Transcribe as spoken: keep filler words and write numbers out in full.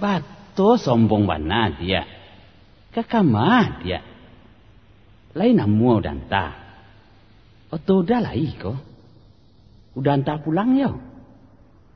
Bato sombong bana dia. Kakamah dia. Lain namu udanta. Oto udah lai ko. Udanta pulang yo.